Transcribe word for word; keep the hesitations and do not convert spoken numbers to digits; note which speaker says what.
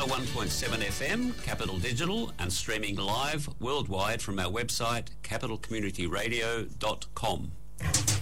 Speaker 1: oh one point seven F M, Capital Digital, and streaming live worldwide from our website, capital community radio dot com.